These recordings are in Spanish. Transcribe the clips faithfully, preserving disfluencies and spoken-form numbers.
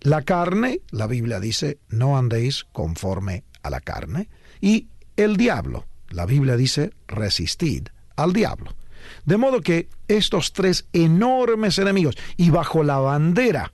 La carne, la Biblia dice, no andéis conforme a la carne. Y el diablo, la Biblia dice, resistid al diablo. De modo que estos tres enormes enemigos, y bajo la bandera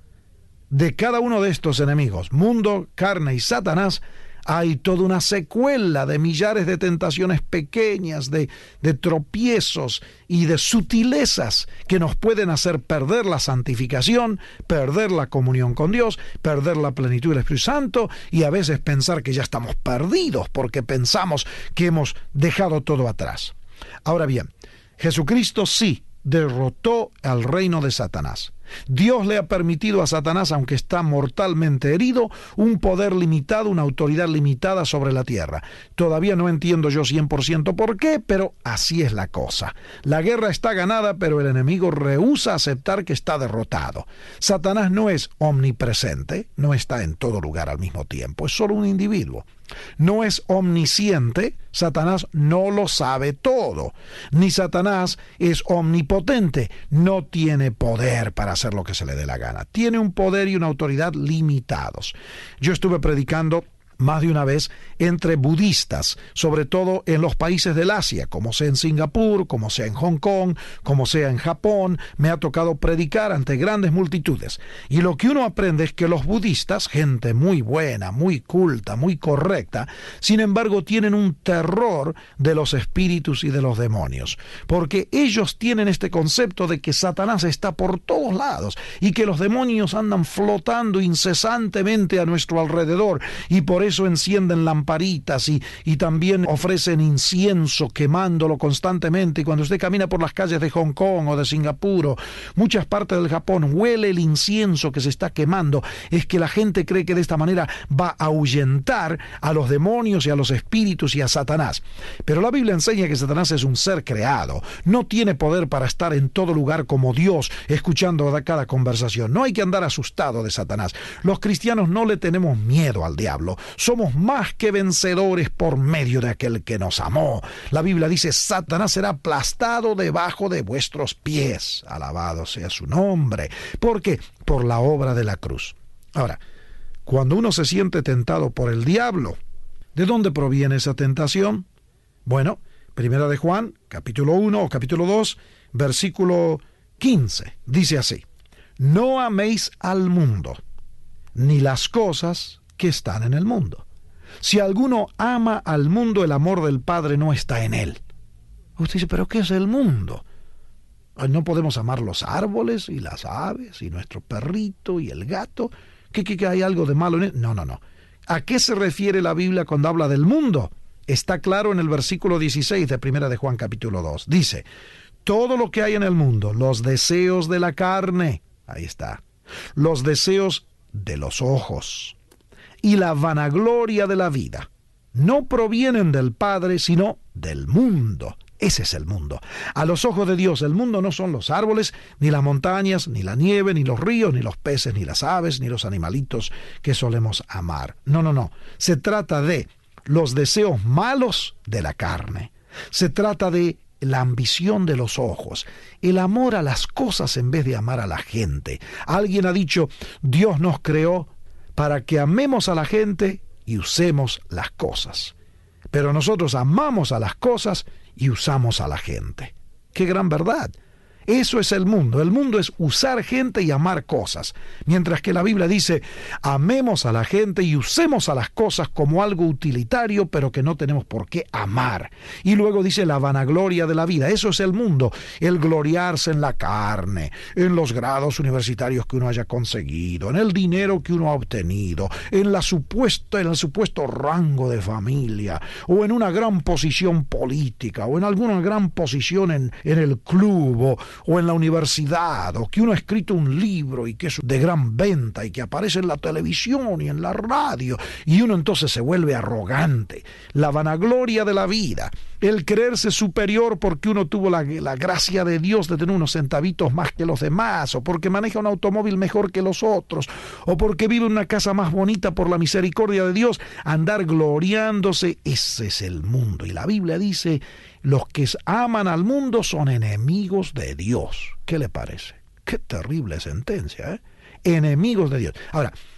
de cada uno de estos enemigos, mundo, carne y Satanás, hay toda una secuela de millares de tentaciones pequeñas, de, de tropiezos y de sutilezas que nos pueden hacer perder la santificación, perder la comunión con Dios, perder la plenitud del Espíritu Santo y a veces pensar que ya estamos perdidos porque pensamos que hemos dejado todo atrás. Ahora bien, Jesucristo sí derrotó al reino de Satanás. Dios le ha permitido a Satanás, aunque está mortalmente herido, un poder limitado, una autoridad limitada sobre la tierra. Todavía no entiendo yo cien por ciento por qué, pero así es la cosa. La guerra está ganada, pero el enemigo rehúsa aceptar que está derrotado. Satanás no es omnipresente, no está en todo lugar al mismo tiempo, es solo un individuo. No es omnisciente, Satanás no lo sabe todo. Ni Satanás es omnipotente, no tiene poder para hacer lo que se le dé la gana. Tiene un poder y una autoridad limitados. Yo estuve predicando más de una vez entre budistas, sobre todo en los países del Asia, como sea en Singapur, como sea en Hong Kong, como sea en Japón. Me ha tocado predicar ante grandes multitudes. Y lo que uno aprende es que los budistas, gente muy buena, muy culta, muy correcta, sin embargo tienen un terror de los espíritus y de los demonios, porque ellos tienen este concepto de que Satanás está por todos lados y que los demonios andan flotando incesantemente a nuestro alrededor, y por eso eso encienden lamparitas y, y también ofrecen incienso quemándolo constantemente. Y cuando usted camina por las calles de Hong Kong o de Singapur o muchas partes del Japón, huele el incienso que se está quemando. Es que la gente cree que de esta manera va a ahuyentar a los demonios y a los espíritus y a Satanás. Pero la Biblia enseña que Satanás es un ser creado. No tiene poder para estar en todo lugar como Dios, escuchando cada conversación. No hay que andar asustado de Satanás. Los cristianos no le tenemos miedo al diablo. Somos más que vencedores por medio de aquel que nos amó. La Biblia dice, Satanás será aplastado debajo de vuestros pies. Alabado sea su nombre. ¿Por qué? Por la obra de la cruz. Ahora, cuando uno se siente tentado por el diablo, ¿de dónde proviene esa tentación? Bueno, Primera de Juan, capítulo uno o capítulo dos, versículo quince, dice así: no améis al mundo, ni las cosas que están en el mundo. Si alguno ama al mundo, el amor del Padre no está en él. Usted dice, ¿pero qué es el mundo? ¿No podemos amar los árboles y las aves y nuestro perrito y el gato? ¿Qué, qué, qué hay algo de malo en él? No, no, no. ¿A qué se refiere la Biblia cuando habla del mundo? Está claro en el versículo dieciséis de Primera de Juan capítulo dos. Dice, todo lo que hay en el mundo, los deseos de la carne, ahí está, los deseos de los ojos y la vanagloria de la vida, no provienen del Padre, sino del mundo. Ese es el mundo. A los ojos de Dios, el mundo no son los árboles, ni las montañas, ni la nieve, ni los ríos, ni los peces, ni las aves, ni los animalitos que solemos amar. No, no, no. Se trata de los deseos malos de la carne. Se trata de la ambición de los ojos, el amor a las cosas en vez de amar a la gente. Alguien ha dicho, Dios nos creó para que amemos a la gente y usemos las cosas. Pero nosotros amamos a las cosas y usamos a la gente. ¡Qué gran verdad! Eso es el mundo. El mundo es usar gente y amar cosas. Mientras que la Biblia dice, amemos a la gente y usemos a las cosas como algo utilitario, pero que no tenemos por qué amar. Y luego dice la vanagloria de la vida. Eso es el mundo. El gloriarse en la carne, en los grados universitarios que uno haya conseguido, en el dinero que uno ha obtenido, en, la supuesta, en el supuesto rango de familia, o en una gran posición política, o en alguna gran posición en, en el club, o o en la universidad, o que uno ha escrito un libro y que es de gran venta y que aparece en la televisión y en la radio, y uno entonces se vuelve arrogante. La vanagloria de la vida, el creerse superior porque uno tuvo la, la gracia de Dios de tener unos centavitos más que los demás, o porque maneja un automóvil mejor que los otros, o porque vive en una casa más bonita por la misericordia de Dios, andar gloriándose. Ese es el mundo. Y la Biblia dice, los que aman al mundo son enemigos de Dios. ¿Qué le parece? Qué terrible sentencia, ¿eh? Enemigos de Dios. Ahora,